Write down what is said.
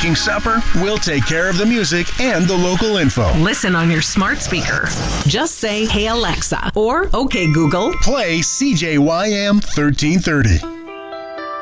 making supper, we'll take care of the music and the local info. Listen on your smart speaker. Just say, "Hey Alexa," or "Okay Google, play CJYM 1330."